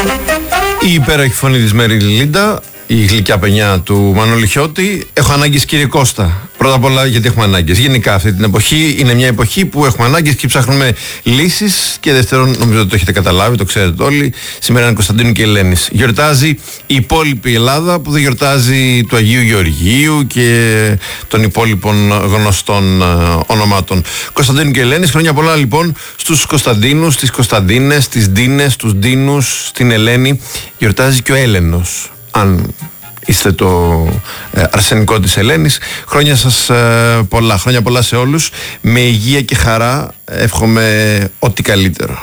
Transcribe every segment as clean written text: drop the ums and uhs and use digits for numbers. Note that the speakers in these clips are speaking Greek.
Η υπέροχη φωνή της Μέρη Λίντα, η γλυκιά παινιά του Μανώλη Χιώτη. Έχω ανάγκες, κύριε Κώστα. Πρώτα απ' όλα, γιατί έχουμε ανάγκες. Γενικά, αυτή την εποχή είναι μια εποχή που έχουμε ανάγκες και ψάχνουμε λύσεις. Και δεύτερον, νομίζω ότι το έχετε καταλάβει, το ξέρετε όλοι. Σήμερα είναι Κωνσταντίνου και Ελένης. Γιορτάζει η υπόλοιπη Ελλάδα που δεν γιορτάζει του Αγίου Γεωργίου και των υπόλοιπων γνωστών ονομάτων. Κωνσταντίνου και Ελένης, χρόνια πολλά λοιπόν στους Κωνσταντίνους, στις Κωνσταντίνες, στις Ντίνες, τους Ντίνους, στην Ελένη. Γιορτάζει και ο Έλενος. Αν είστε το αρσενικό της Ελένης. Χρόνια σας πολλά, χρόνια πολλά σε όλους. Με υγεία και χαρά εύχομαι ό,τι καλύτερο.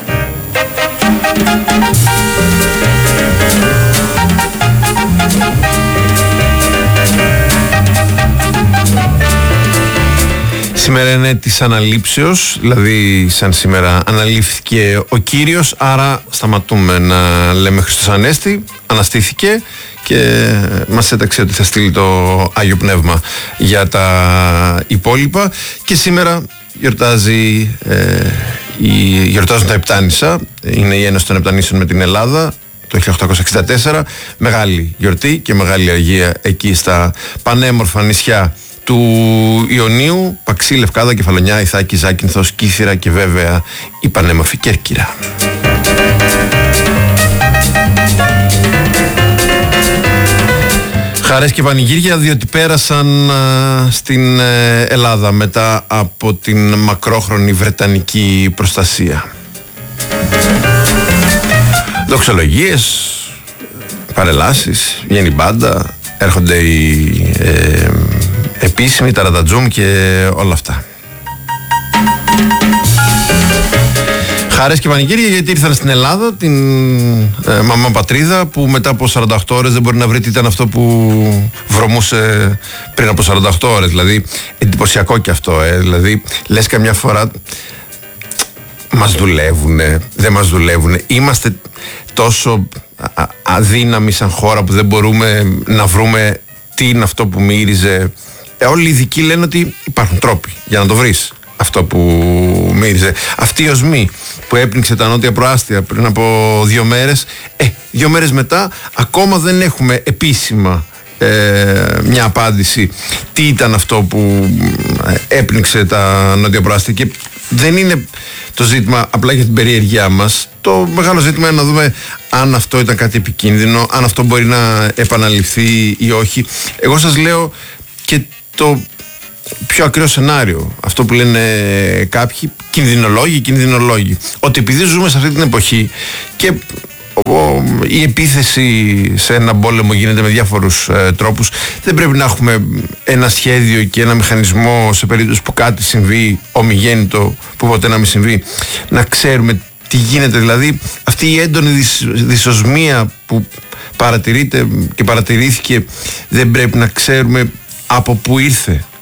Σήμερα είναι της αναλήψεως, δηλαδή σαν σήμερα αναλήφθηκε ο Κύριος, άρα σταματούμε να λέμε Χριστός Ανέστη, αναστήθηκε και μας έταξε ότι θα στείλει το Άγιο Πνεύμα για τα υπόλοιπα. Και σήμερα γιορτάζουν τα Επτάνησα, είναι η Ένωση των Επτανήσεων με την Ελλάδα, το 1864, μεγάλη γιορτή και μεγάλη αργία εκεί στα πανέμορφα νησιά του Ιωνίου, Παξί, Λευκάδα, Κεφαλονιά, Ιθάκη, Ζάκυνθος, Κύθυρα και βέβαια η πανέμορφη Κέρκυρα. Χαρές και πανηγύρια, διότι πέρασαν στην Ελλάδα μετά από την μακρόχρονη βρετανική προστασία. Δοξολογίες, παρελάσεις, βγαίνει μπάντα, έρχονται οι επίσημοι, τα ρατατζούμ και όλα αυτά. Χαρές και πανηγύρια γιατί ήρθαν στην Ελλάδα, την μαμά πατρίδα που μετά από 48 ώρες δεν μπορεί να βρει τι ήταν αυτό που βρωμούσε πριν από 48 ώρες. Δηλαδή εντυπωσιακό και αυτό, δηλαδή λες καμιά φορά μας δουλεύουνε, δεν μας δουλεύουνε. Είμαστε τόσο αδύναμοι σαν χώρα που δεν μπορούμε να βρούμε τι είναι αυτό που μύριζε. Όλοι οι ειδικοί λένε ότι υπάρχουν τρόποι για να το βρεις αυτό που μύριζε. Αυτή η οσμή που έπνιξε τα νότια προάστια πριν από 2 μέρες, 2 μέρες μετά ακόμα δεν έχουμε επίσημα μια απάντηση τι ήταν αυτό που έπνιξε τα νότια προάστια. Και δεν είναι το ζήτημα απλά για την περιέργειά μας. Το μεγάλο ζήτημα είναι να δούμε αν αυτό ήταν κάτι επικίνδυνο, αν αυτό μπορεί να επαναληφθεί ή όχι. Εγώ σας λέω και το πιο ακραίο σενάριο, αυτό που λένε κάποιοι κινδυνολόγοι, ότι επειδή ζούμε σε αυτή την εποχή και η επίθεση σε ένα πόλεμο γίνεται με διάφορους τρόπους, δεν πρέπει να έχουμε ένα σχέδιο και ένα μηχανισμό σε περίπτωση που κάτι συμβεί ομιγέννητο, που ποτέ να μην συμβεί, να ξέρουμε τι γίνεται. Δηλαδή αυτή η έντονη δυσοσμία που παρατηρείται και παρατηρήθηκε, δεν πρέπει να ξέρουμε από πού ήρθε